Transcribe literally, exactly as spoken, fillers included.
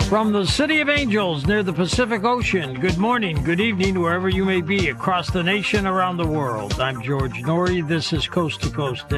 From the City of Angels near the Pacific Ocean, good morning, good evening, wherever you may be across the nation, around the world. I'm George Norrie. This is Coast to Coast